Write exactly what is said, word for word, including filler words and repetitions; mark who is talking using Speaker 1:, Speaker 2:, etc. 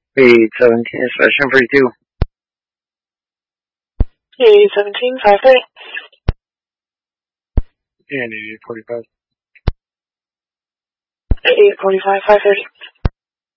Speaker 1: eight seventeen session forty-two.
Speaker 2: eight seventeen, five thirty.
Speaker 1: And eight forty-five.
Speaker 2: eight forty-five, five thirty.